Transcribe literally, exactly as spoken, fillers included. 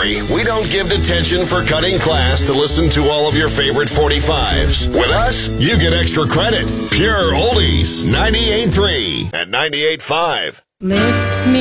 worry, we don't give detention for cutting class to listen to all of your favorite forty-fives. With us, you get extra credit. Pure Oldies, ninety-eight point three and ninety-eight point five. Lift me